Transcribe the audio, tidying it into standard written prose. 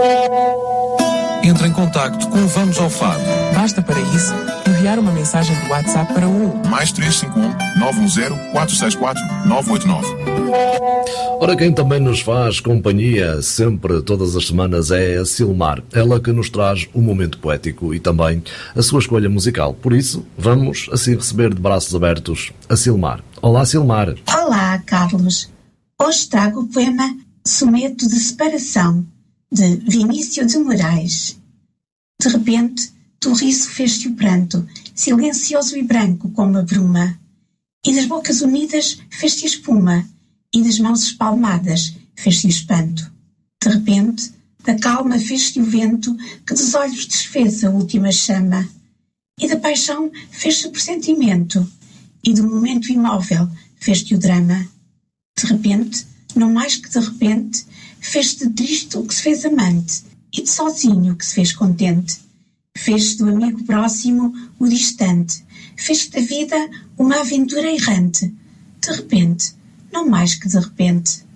Entre em contacto com o Vamos ao Fado. Basta para isso enviar uma mensagem de WhatsApp para o mais 351 910 464 989. Ora, quem também nos faz companhia sempre, todas as semanas, é a Silmar. Ela que nos traz um momento poético e também a sua escolha musical. Por isso, vamos assim receber de braços abertos a Silmar. Olá, Silmar. Olá, Carlos. Hoje trago o poema Soneto de Separação, de Vinícius de Moraes. De repente, do riso fez-se o pranto, silencioso e branco como a bruma. E das bocas unidas fez-se a espuma, e das mãos espalmadas fez-se o espanto. De repente, da calma fez-se o vento que dos olhos desfez a última chama. E da paixão fez-se o pressentimento, e do momento imóvel fez-se o drama. De repente, não mais que de repente, fez-se de triste o que se fez amante, e de sozinho o que se fez contente. Fez-se do amigo próximo o distante, fez-se da vida uma aventura errante. De repente, não mais que de repente.